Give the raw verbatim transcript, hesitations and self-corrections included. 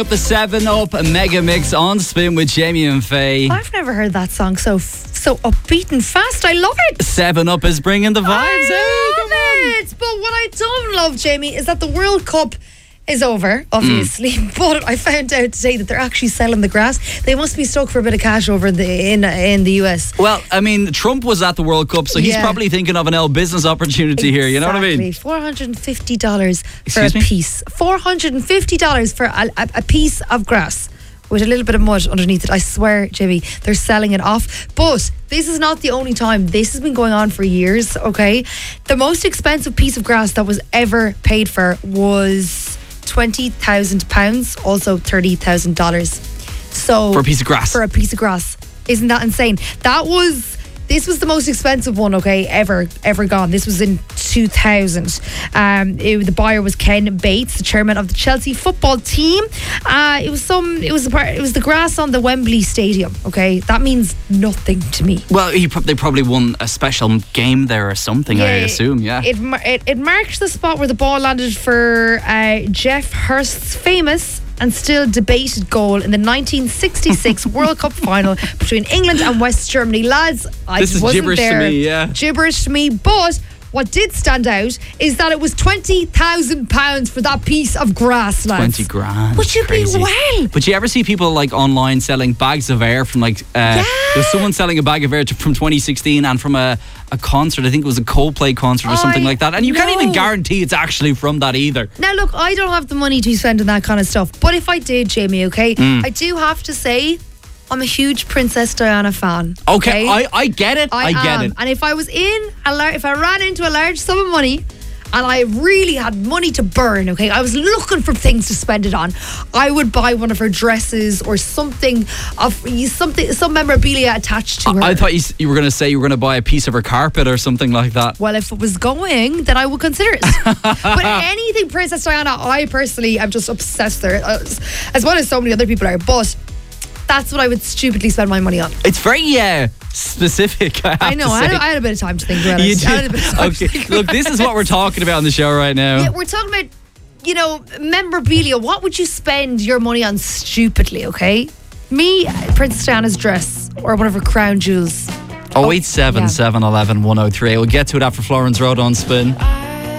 The seven Up Mega Mix on Spin with Jamie and Faye. I've never heard that song so so upbeat and fast. I love it. seven Up is bringing the vibes. I love it. But what I don't love, Jamie, is that the World Cup is over, obviously. Mm. But I found out today that they're actually selling the grass. They must be stuck for a bit of cash over in the in, in the U S. Well, I mean, Trump was at the World Cup, so he's yeah. probably thinking of an L business opportunity exactly. here. You know what I mean? four hundred fifty dollars for Excuse a me? piece. four hundred fifty dollars for a, a, a piece of grass with a little bit of mud underneath it. I swear, Jimmy, they're selling it off. But this is not the only time. This has been going on for years, okay? The most expensive piece of grass that was ever paid for was twenty thousand pounds, also thirty thousand dollars. So for a piece of grass. For a piece of grass. Isn't that insane? That was... This was the most expensive one, okay, ever, ever gone. This was in two thousand. Um, it, the buyer was Ken Bates, the chairman of the Chelsea football team. Uh, it was some. It was the part. It was the grass on the Wembley Stadium. Okay, that means nothing to me. Well, he pro- they probably won a special game there or something. Yeah, I assume. Yeah. It, mar- it it marked the spot where the ball landed for uh, Jeff Hurst's famous and still debated goal in the nineteen sixty-six World Cup final between England and West Germany. Lads, I this is wasn't gibberish there. to me, yeah. Gibberish to me, but what did stand out is that it was twenty thousand pounds for that piece of grass, lads. twenty grand. Would you Crazy. be well? But you ever see people like online selling bags of air from like, uh, Yeah. there's someone selling a bag of air to, from twenty sixteen and from a, a concert, I think it was a Coldplay concert or something I like that. And you can't even know. guarantee it's actually from that either. Now, look, I don't have the money to spend on that kind of stuff. But if I did, Jamie, okay, Mm. I do have to say I'm a huge Princess Diana fan. Okay, I, I get it. I, I, get am. it. And if I was in, a lar- if I ran into a large sum of money and I really had money to burn, okay, I was looking for things to spend it on, I would buy one of her dresses or something of something, some memorabilia attached to her. I, I thought you, s- you were going to say you were going to buy a piece of her carpet or something like that. Well, if it was going, then I would consider it. But anything Princess Diana, I personally am just obsessed with her, as, as well as so many other people are. But that's what I would stupidly spend my money on. It's very uh, specific, I have I know, to I say. had, I had a bit of time to think about it. You I had a did. bit of time Okay, to think look, about this is it. what we're talking about on the show right now. Yeah, we're talking about, you know, memorabilia. What would you spend your money on stupidly, okay? Me, Princess Diana's dress or one of her crown jewels. oh eight seven, seven one one, one oh three. We'll get to it after Florence Road on Spin.